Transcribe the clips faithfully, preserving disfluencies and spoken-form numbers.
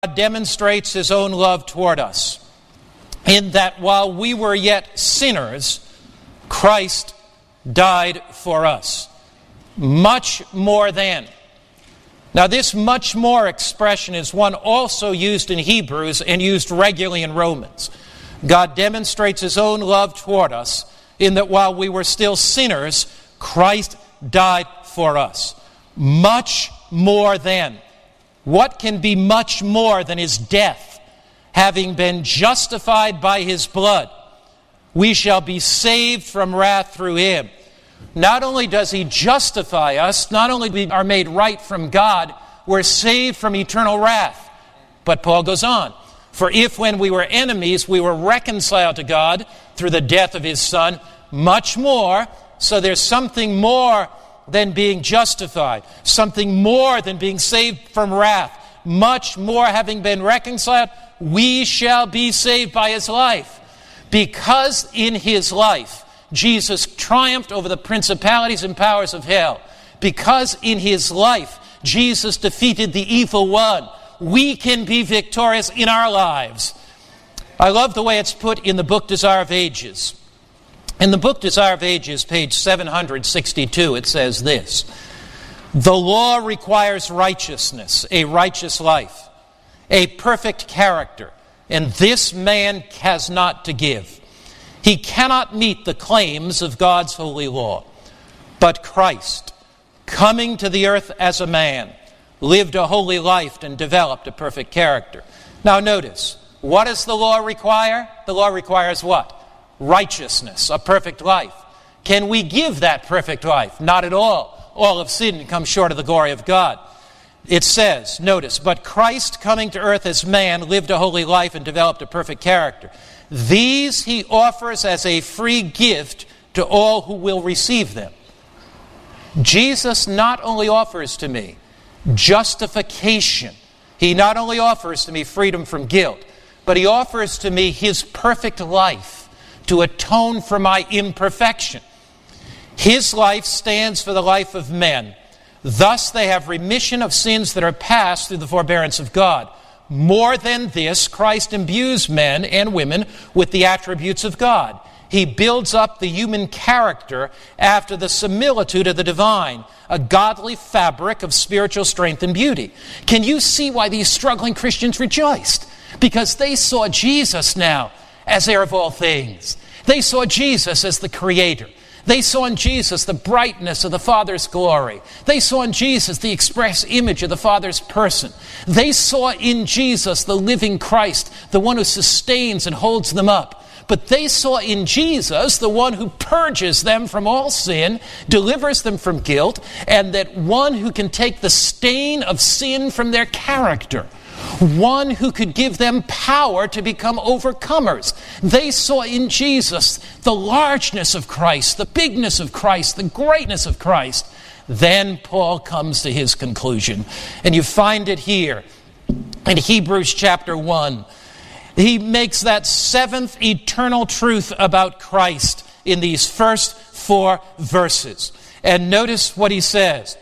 God demonstrates his own love toward us, in that while we were yet sinners, Christ died for us. Much more than. Now, this much more expression is one also used in Hebrews and used regularly in Romans. God demonstrates his own love toward us, in that while we were still sinners, Christ died for us. Much more than. What can be much more than his death? Having been justified by his blood, we shall be saved from wrath through him. Not only does he justify us, not only we are made right from God, we're saved from eternal wrath. But Paul goes on, for if when we were enemies, we were reconciled to God through the death of his Son, much more, so there's something more than being justified, something more than being saved from wrath, much more having been reconciled, we shall be saved by his life. Because in his life, Jesus triumphed over the principalities and powers of hell. Because in his life, Jesus defeated the evil one, we can be victorious in our lives. I love the way it's put in the book Desire of Ages. In the book Desire of Ages, page seven hundred sixty-two, it says this: the law requires righteousness, a righteous life, a perfect character, and this man has not to give. He cannot meet the claims of God's holy law. But Christ, coming to the earth as a man, lived a holy life and developed a perfect character. Now notice, what does the law require? The law requires what? Righteousness, a perfect life. Can we give that perfect life? Not at all. All have sinned and come short of the glory of God. It says, notice, but Christ coming to earth as man lived a holy life and developed a perfect character. These he offers as a free gift to all who will receive them. Jesus not only offers to me justification, he not only offers to me freedom from guilt, but he offers to me his perfect life to atone for my imperfection. His life stands for the life of men. Thus they have remission of sins that are past through the forbearance of God. More than this, Christ imbues men and women with the attributes of God. He builds up the human character after the similitude of the divine, a godly fabric of spiritual strength and beauty. Can you see why these struggling Christians rejoiced? Because they saw Jesus now as heir of all things. They saw Jesus as the Creator. They saw in Jesus the brightness of the Father's glory. They saw in Jesus the express image of the Father's person. They saw in Jesus the living Christ, the one who sustains and holds them up. But they saw in Jesus the one who purges them from all sin, delivers them from guilt, and that one who can take the stain of sin from their character. One who could give them power to become overcomers. They saw in Jesus the largeness of Christ, the bigness of Christ, the greatness of Christ. Then Paul comes to his conclusion. And you find it here in Hebrews chapter one. He makes that seventh eternal truth about Christ in these first four verses. And notice what he says.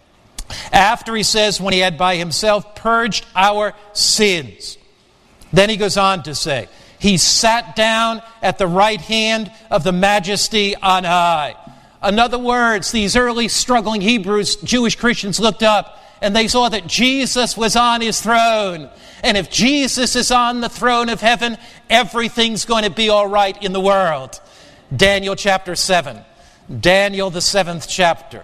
After he says, when he had by himself purged our sins. Then he goes on to say, he sat down at the right hand of the majesty on high. In other words, these early struggling Hebrews, Jewish Christians looked up and they saw that Jesus was on his throne. And if Jesus is on the throne of heaven, everything's going to be all right in the world. Daniel chapter seven. Daniel the seventh chapter.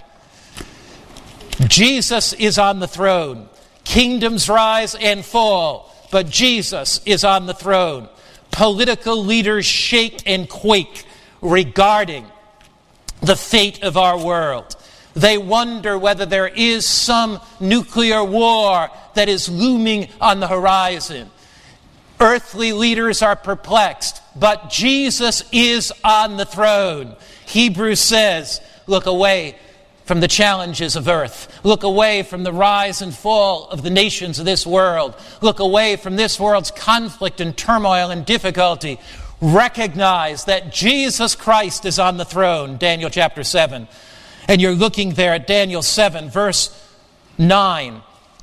Jesus is on the throne. Kingdoms rise and fall, but Jesus is on the throne. Political leaders shake and quake regarding the fate of our world. They wonder whether there is some nuclear war that is looming on the horizon. Earthly leaders are perplexed, but Jesus is on the throne. Hebrews says, look away from the challenges of earth. Look away from the rise and fall of the nations of this world. Look away from this world's conflict and turmoil and difficulty. Recognize that Jesus Christ is on the throne, Daniel chapter seven. And you're looking there at Daniel seven, verse nine.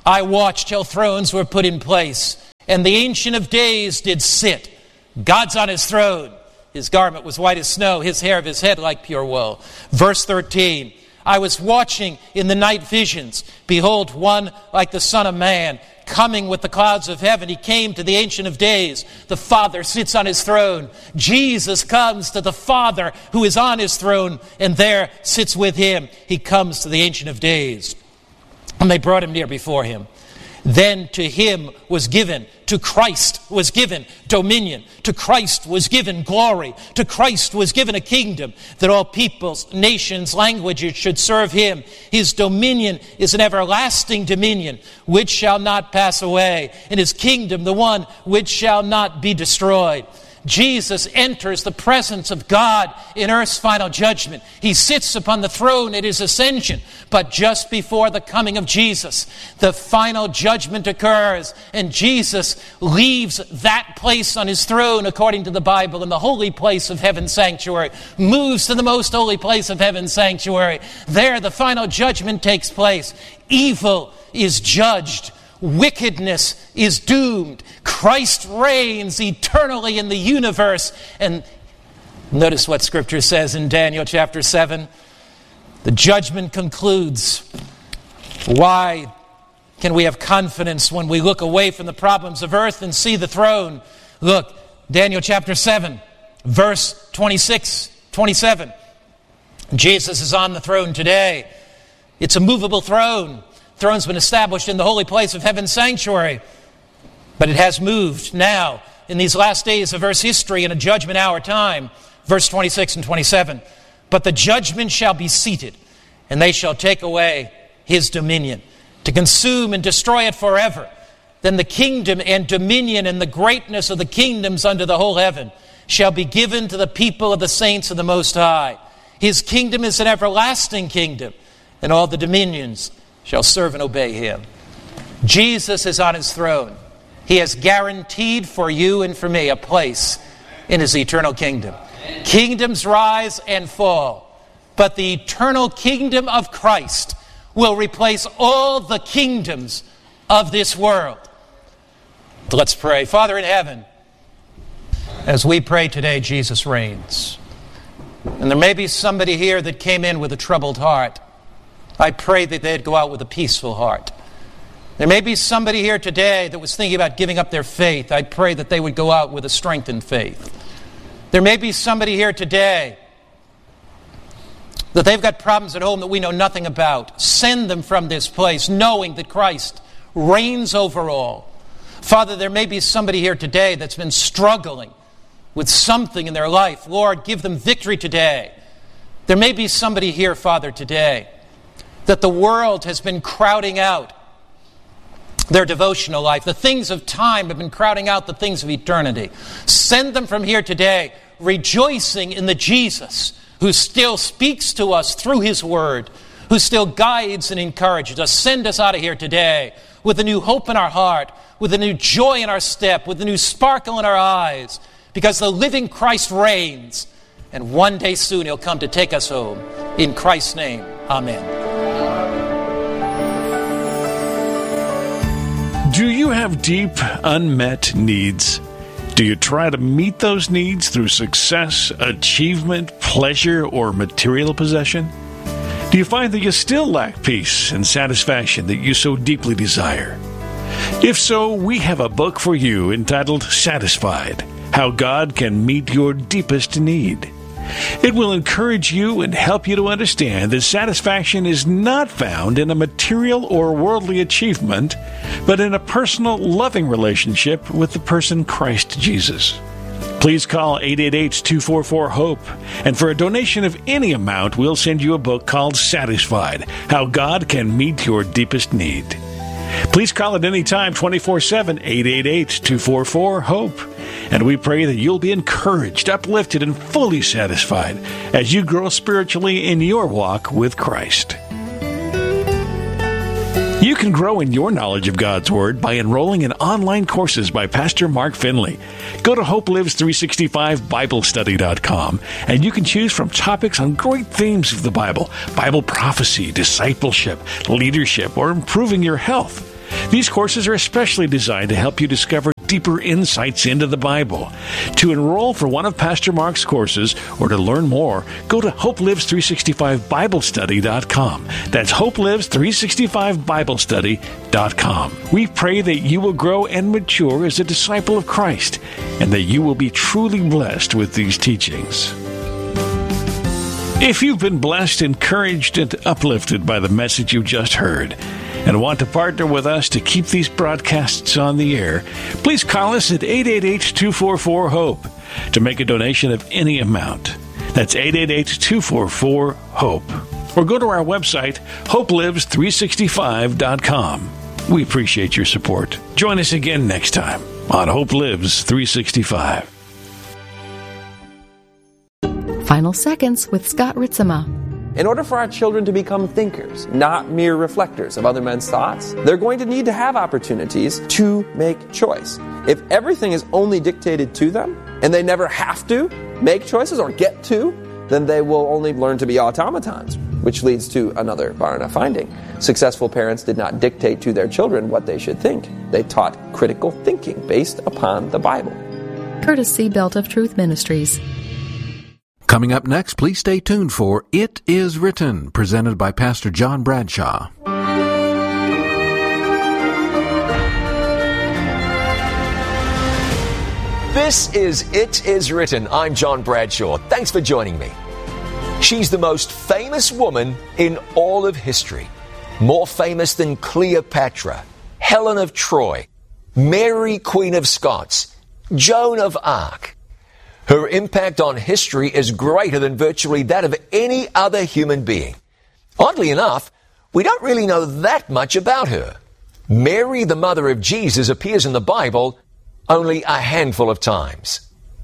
I watched till thrones were put in place, and the Ancient of Days did sit. God's on his throne. His garment was white as snow, his hair of his head like pure wool. Verse thirteen, I was watching in the night visions. Behold, one like the Son of Man, coming with the clouds of heaven. He came to the Ancient of Days. The Father sits on his throne. Jesus comes to the Father who is on his throne, and there sits with him. He comes to the Ancient of Days. And they brought him near before him. Then to him was given, to Christ was given dominion. To Christ was given glory. To Christ was given a kingdom, that all peoples, nations, languages should serve him. His dominion is an everlasting dominion, which shall not pass away. And his kingdom, the one which shall not be destroyed. Jesus enters the presence of God in earth's final judgment. He sits upon the throne at his ascension. But just before the coming of Jesus, the final judgment occurs, and Jesus leaves that place on his throne, according to the Bible, in the holy place of heaven's sanctuary, moves to the most holy place of heaven's sanctuary. There the final judgment takes place. Evil is judged. Wickedness is doomed. Christ reigns eternally in the universe. And notice what Scripture says in Daniel chapter seven. The judgment concludes. Why can we have confidence when we look away from the problems of earth and see the throne? Look, Daniel chapter seven, verse twenty-six, twenty-seven. Jesus is on the throne today. It's a movable throne. The throne's been established in the holy place of heaven's sanctuary. But it has moved now in these last days of earth's history in a judgment hour time. Verse twenty-six and twenty-seven. But the judgment shall be seated, and they shall take away his dominion, to consume and destroy it forever. Then the kingdom and dominion and the greatness of the kingdoms under the whole heaven shall be given to the people of the saints of the Most High. His kingdom is an everlasting kingdom, and all the dominions shall serve and obey him. Jesus is on his throne. He has guaranteed for you and for me a place in his eternal kingdom. Kingdoms rise and fall, but the eternal kingdom of Christ will replace all the kingdoms of this world. Let's pray. Father in heaven, as we pray today, Jesus reigns. And there may be somebody here that came in with a troubled heart. I pray that they'd go out with a peaceful heart. There may be somebody here today that was thinking about giving up their faith. I pray that they would go out with a strengthened faith. There may be somebody here today that they've got problems at home that we know nothing about. Send them from this place, knowing that Christ reigns over all. Father, there may be somebody here today that's been struggling with something in their life. Lord, give them victory today. There may be somebody here, Father, today that the world has been crowding out their devotional life. The things of time have been crowding out the things of eternity. Send them from here today, rejoicing in the Jesus who still speaks to us through his word, who still guides and encourages us. Send us out of here today with a new hope in our heart, with a new joy in our step, with a new sparkle in our eyes, because the living Christ reigns, and one day soon he'll come to take us home. In Christ's name, amen. Do you have deep, unmet needs? Do you try to meet those needs through success, achievement, pleasure, or material possession? Do you find that you still lack peace and satisfaction that you so deeply desire? If so, we have a book for you entitled Satisfied: How God Can Meet Your Deepest Need. It will encourage you and help you to understand that satisfaction is not found in a material or worldly achievement, but in a personal, loving relationship with the person Christ Jesus. Please call eight eight eight, two four four, HOPE, and for a donation of any amount, we'll send you a book called Satisfied: How God Can Meet Your Deepest Need. Please call at any time, twenty-four seven, eight eight eight, two four four, HOPE. And we pray that you'll be encouraged, uplifted, and fully satisfied as you grow spiritually in your walk with Christ. You can grow in your knowledge of God's Word by enrolling in online courses by Pastor Mark Finley. Go to Hope Lives three sixty-five Bible Study dot com, and you can choose from topics on great themes of the Bible: Bible prophecy, discipleship, leadership, or improving your health. These courses are especially designed to help you discover deeper insights into the Bible. To enroll for one of Pastor Mark's courses or to learn more, go to hope lives three sixty-five bible study dot com. That's hope lives three sixty-five bible study dot com. We pray that you will grow and mature as a disciple of Christ and that you will be truly blessed with these teachings. If you've been blessed, encouraged, and uplifted by the message you just heard, and want to partner with us to keep these broadcasts on the air, please call us at eight eight eight, two four four, HOPE to make a donation of any amount. That's eight eight eight, two four four, HOPE. Or go to our website, hope lives three sixty-five dot com. We appreciate your support. Join us again next time on Hope Lives three sixty-five. Final Seconds with Scott Ritzema. In order for our children to become thinkers, not mere reflectors of other men's thoughts, they're going to need to have opportunities to make choice. If everything is only dictated to them, and they never have to make choices or get to, then they will only learn to be automatons, which leads to another Barna finding. Successful parents did not dictate to their children what they should think. They taught critical thinking based upon the Bible. Courtesy Belt of Truth Ministries. Coming up next, please stay tuned for It Is Written, presented by Pastor John Bradshaw. This is It Is Written. I'm John Bradshaw. Thanks for joining me. She's the most famous woman in all of history. More famous than Cleopatra, Helen of Troy, Mary, Queen of Scots, Joan of Arc. Her impact on history is greater than virtually that of any other human being. Oddly enough, we don't really know that much about her. Mary, the mother of Jesus, appears in the Bible only a handful of times.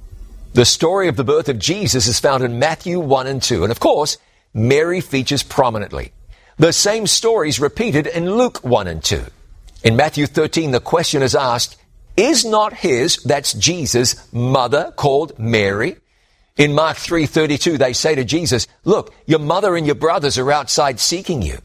The story of the birth of Jesus is found in Matthew one and two, and of course, Mary features prominently. The same story is repeated in Luke one and two. In Matthew thirteen, the question is asked, is not his, that's Jesus, mother called Mary? In Mark three thirty-two, they say to Jesus, look, your mother and your brothers are outside seeking you.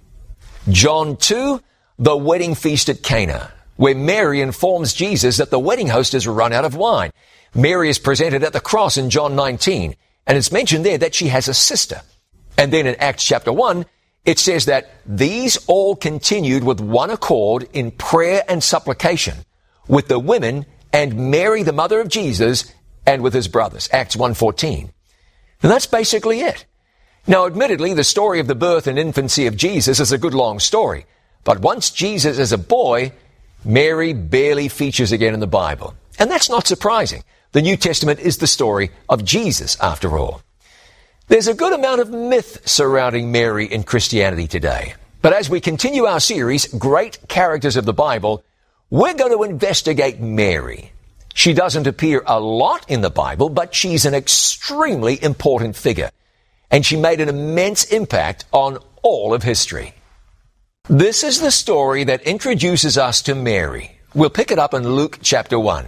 John two, the wedding feast at Cana, where Mary informs Jesus that the wedding host has run out of wine. Mary is presented at the cross in John nineteen, and it's mentioned there that she has a sister. And then in Acts chapter one, it says that these all continued with one accord in prayer and supplication, with the women and Mary, the mother of Jesus, and with his brothers. Acts one fourteen. And that's basically it. Now, admittedly, the story of the birth and infancy of Jesus is a good long story. But once Jesus is a boy, Mary barely features again in the Bible. And that's not surprising. The New Testament is the story of Jesus, after all. There's a good amount of myth surrounding Mary in Christianity today. But as we continue our series, Great Characters of the Bible, we're going to investigate Mary. She doesn't appear a lot in the Bible, but she's an extremely important figure. And she made an immense impact on all of history. This is the story that introduces us to Mary. We'll pick it up in Luke chapter one.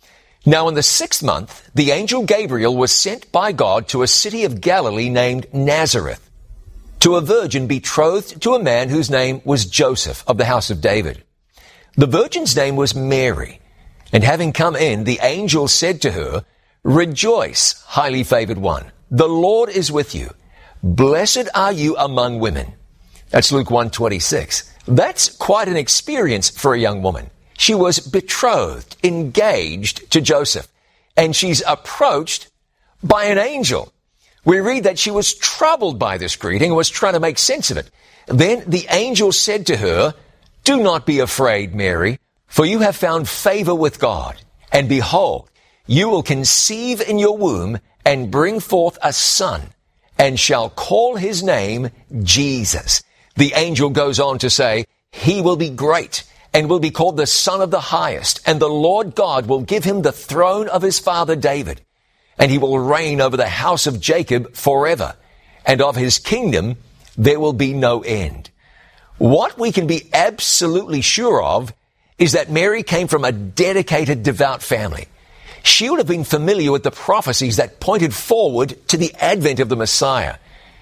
Now in the sixth month, the angel Gabriel was sent by God to a city of Galilee named Nazareth, to a virgin betrothed to a man whose name was Joseph of the house of David. The virgin's name was Mary, and having come in, the angel said to her, rejoice, highly favored one, the Lord is with you. Blessed are you among women. That's Luke one twenty-six. That's quite an experience for a young woman. She was betrothed, engaged to Joseph, and she's approached by an angel. We read that she was troubled by this greeting and was trying to make sense of it. Then the angel said to her, do not be afraid, Mary, for you have found favor with God. And behold, you will conceive in your womb and bring forth a son, and shall call his name Jesus. The angel goes on to say, he will be great and will be called the Son of the Highest, and the Lord God will give him the throne of his father David, and he will reign over the house of Jacob forever, and of his kingdom there will be no end. What we can be absolutely sure of is that Mary came from a dedicated, devout family. She would have been familiar with the prophecies that pointed forward to the advent of the Messiah.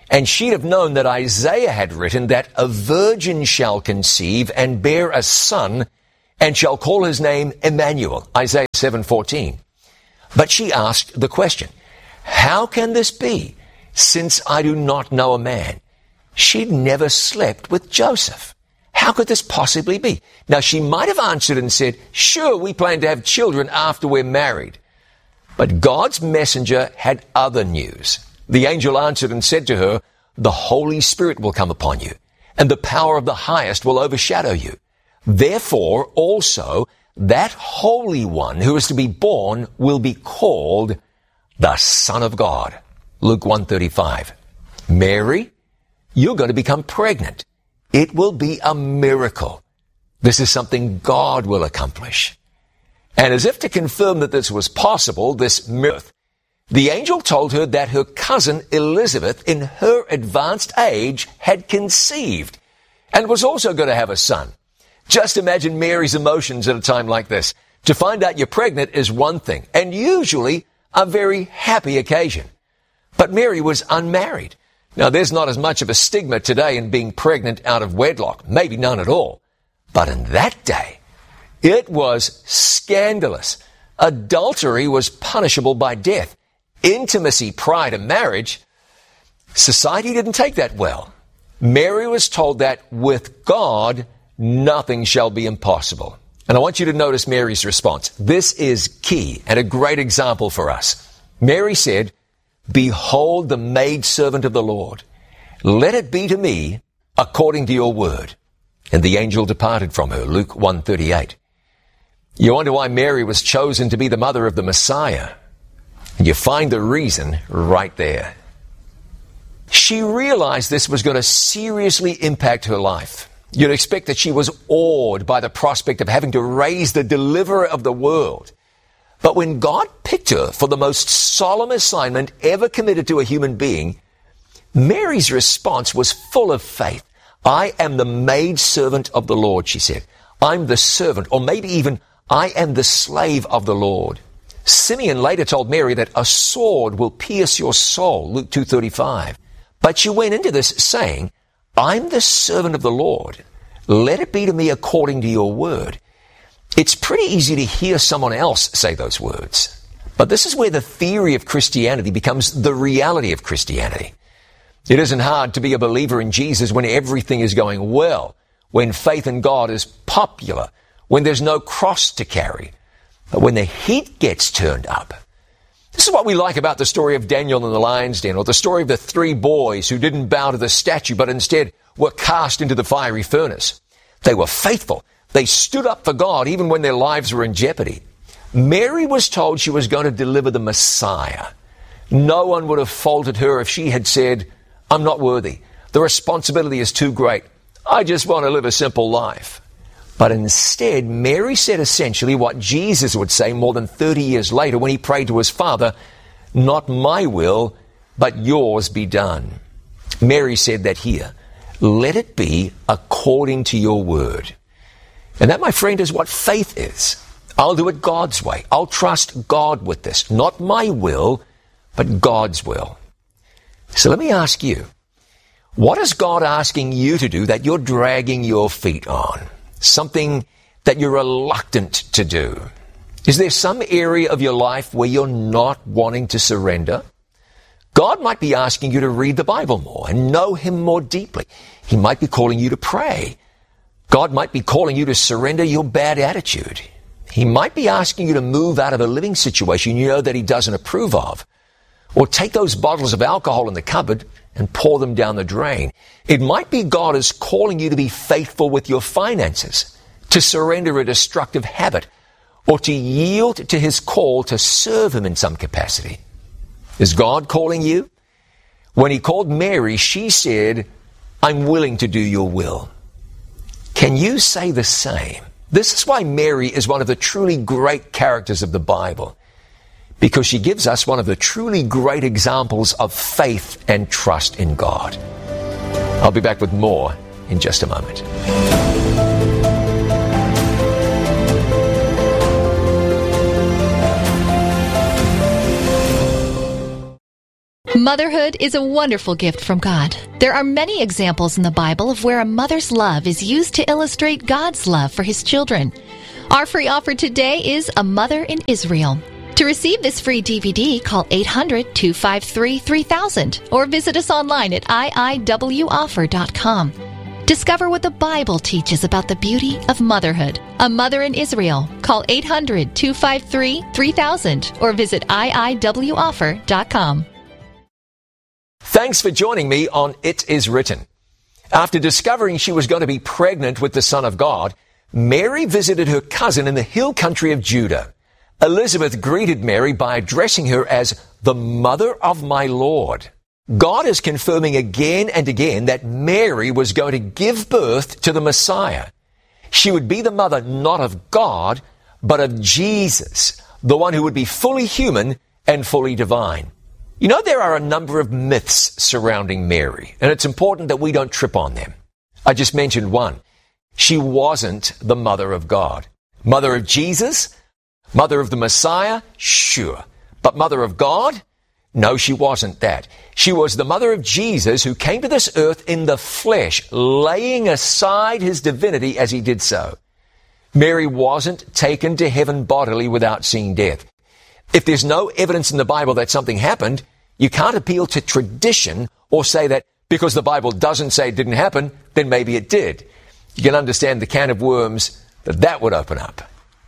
and she'd have known that Isaiah had written that a virgin shall conceive and bear a son, and shall call his name Emmanuel, Isaiah seven fourteen. But she asked the question, how can this be, since I do not know a man? She'd never slept with Joseph. How could this possibly be? Now, she might have answered and said, sure, we plan to have children after we're married. But God's messenger had other news. The angel answered and said to her, the Holy Spirit will come upon you, and the power of the highest will overshadow you. Therefore, also, that Holy One who is to be born will be called the Son of God. Luke one thirty-five. Mary, you're going to become pregnant. It will be a miracle. This is something God will accomplish. And as if to confirm that this was possible, this miracle, the angel told her that her cousin Elizabeth, in her advanced age, had conceived and was also going to have a son. Just imagine Mary's emotions at a time like this. To find out you're pregnant is one thing, and usually a very happy occasion. But Mary was unmarried. Now, there's not as much of a stigma today in being pregnant out of wedlock, maybe none at all. But in that day, it was scandalous. Adultery was punishable by death. Intimacy prior to marriage, society didn't take that well. Mary was told that with God, nothing shall be impossible. And I want you to notice Mary's response. This is key and a great example for us. Mary said, behold the maidservant of the Lord. Let it be to me according to your word. And the angel departed from her. Luke one thirty-eight. You wonder why Mary was chosen to be the mother of the Messiah. And you find the reason right there. She realized this was going to seriously impact her life. You'd expect that she was awed by the prospect of having to raise the deliverer of the world. But when God picked her for the most solemn assignment ever committed to a human being, Mary's response was full of faith. I am the maidservant of the Lord, she said. I'm the servant, or maybe even I am the slave of the Lord. Simeon later told Mary that a sword will pierce your soul, Luke two thirty-five. But she went into this saying, I'm the servant of the Lord. Let it be to me according to your word. It's pretty easy to hear someone else say those words. But this is where the theory of Christianity becomes the reality of Christianity. It isn't hard to be a believer in Jesus when everything is going well, when faith in God is popular, when there's no cross to carry. But when the heat gets turned up, this is what we like about the story of Daniel in the lion's den, or the story of the three boys who didn't bow to the statue, but instead were cast into the fiery furnace. They were faithful. They stood up for God even when their lives were in jeopardy. Mary was told she was going to deliver the Messiah. No one would have faulted her if she had said, I'm not worthy. The responsibility is too great. I just want to live a simple life. But instead, Mary said essentially what Jesus would say more than thirty years later when he prayed to his Father, not my will, but yours be done. Mary said that here, let it be according to your word. And that, my friend, is what faith is. I'll do it God's way. I'll trust God with this. Not my will, but God's will. So let me ask you, what is God asking you to do that you're dragging your feet on? Something that you're reluctant to do? Is there some area of your life where you're not wanting to surrender? God might be asking you to read the Bible more and know Him more deeply. He might be calling you to pray. God might be calling you to surrender your bad attitude. He might be asking you to move out of a living situation you know that He doesn't approve of. Or take those bottles of alcohol in the cupboard and pour them down the drain. It might be God is calling you to be faithful with your finances, to surrender a destructive habit, or to yield to His call to serve Him in some capacity. Is God calling you? When He called Mary, she said, I'm willing to do your will. Can you say the same? This is why Mary is one of the truly great characters of the Bible, because she gives us one of the truly great examples of faith and trust in God. I'll be back with more in just a moment. Motherhood is a wonderful gift from God. There are many examples in the Bible of where a mother's love is used to illustrate God's love for His children. Our free offer today is A Mother in Israel. To receive this free D V D, call eight hundred, two five three, three thousand or visit us online at I I W offer dot com. Discover what the Bible teaches about the beauty of motherhood. A Mother in Israel. Call eight hundred, two five three, three thousand or visit I I W offer dot com. Thanks for joining me on It Is Written. After discovering she was going to be pregnant with the Son of God, Mary visited her cousin in the hill country of Judah. Elizabeth greeted Mary by addressing her as the Mother of my Lord. God is confirming again and again that Mary was going to give birth to the Messiah. She would be the mother not of God, but of Jesus, the one who would be fully human and fully divine. You know, there are a number of myths surrounding Mary, and it's important that we don't trip on them. I just mentioned one. She wasn't the mother of God. Mother of Jesus? Mother of the Messiah? Sure. But mother of God? No, she wasn't that. She was the mother of Jesus who came to this earth in the flesh, laying aside his divinity as he did so. Mary wasn't taken to heaven bodily without seeing death. If there's no evidence in the Bible that something happened, you can't appeal to tradition or say that because the Bible doesn't say it didn't happen, then maybe it did. You can understand the can of worms that that would open up.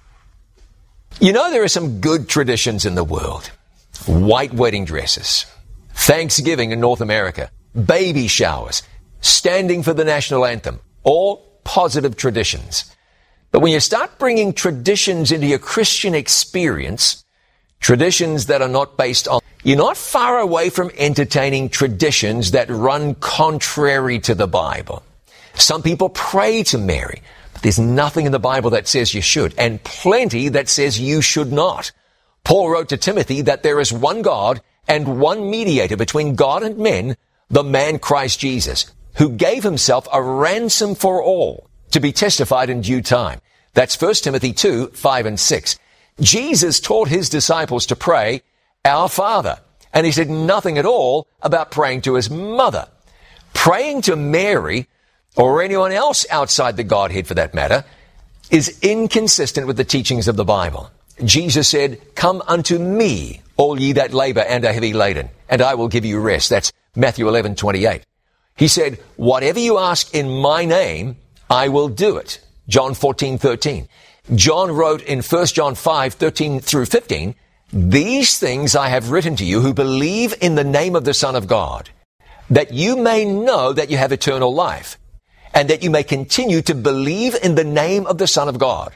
You know, there are some good traditions in the world. White wedding dresses, Thanksgiving in North America, baby showers, standing for the national anthem, all positive traditions. But when you start bringing traditions into your Christian experience, traditions that are not based on, you're not far away from entertaining traditions that run contrary to the Bible. Some people pray to Mary, but there's nothing in the Bible that says you should, and plenty that says you should not. Paul wrote to Timothy that there is one God and one mediator between God and men, the man Christ Jesus, who gave himself a ransom for all to be testified in due time. That's First Timothy two, five and six. Jesus taught his disciples to pray, Our Father, and he said nothing at all about praying to his mother. Praying to Mary, or anyone else outside the Godhead for that matter, is inconsistent with the teachings of the Bible. Jesus said, Come unto me, all ye that labor and are heavy laden, and I will give you rest. That's Matthew eleven, twenty-eight. He said, Whatever you ask in my name, I will do it. John fourteen, thirteen. John wrote in First John five, thirteen through fifteen, These things I have written to you who believe in the name of the Son of God, that you may know that you have eternal life, and that you may continue to believe in the name of the Son of God.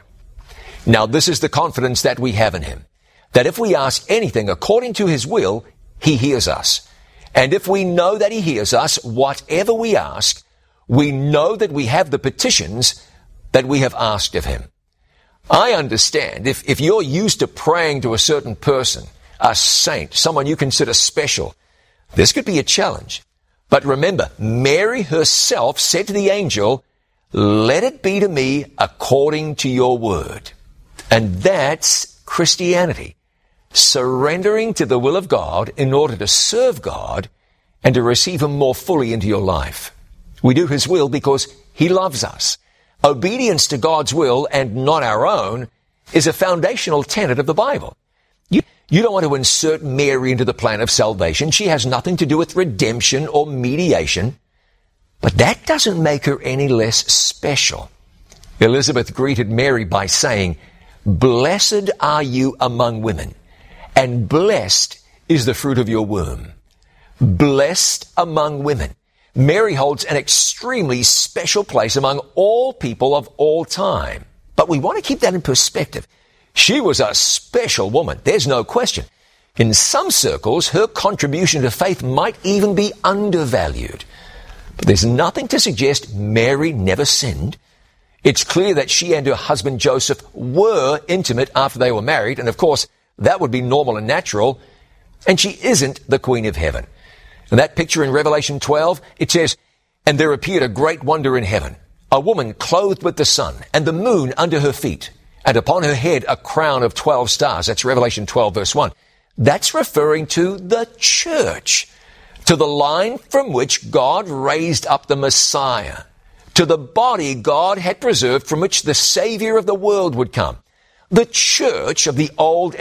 Now this is the confidence that we have in him, that if we ask anything according to his will, he hears us. And if we know that he hears us, whatever we ask, we know that we have the petitions that we have asked of him. I understand if, if you're used to praying to a certain person, a saint, someone you consider special, this could be a challenge. But remember, Mary herself said to the angel, Let it be to me according to your word. And that's Christianity, surrendering to the will of God in order to serve God and to receive him more fully into your life. We do his will because he loves us. Obedience to God's will and not our own is a foundational tenet of the Bible. You, you don't want to insert Mary into the plan of salvation. She has nothing to do with redemption or mediation. But that doesn't make her any less special. Elizabeth greeted Mary by saying, Blessed are you among women, and blessed is the fruit of your womb. Blessed among women. Mary holds an extremely special place among all people of all time. But we want to keep that in perspective. She was a special woman, there's no question. In some circles, her contribution to faith might even be undervalued. But there's nothing to suggest Mary never sinned. It's clear that she and her husband Joseph were intimate after they were married, and of course, that would be normal and natural. And she isn't the Queen of Heaven. In that picture in Revelation twelve, it says, And there appeared a great wonder in heaven, a woman clothed with the sun, and the moon under her feet, and upon her head a crown of twelve stars. That's Revelation twelve, verse one. That's referring to the church, to the line from which God raised up the Messiah, to the body God had preserved from which the Savior of the world would come. The church of the Old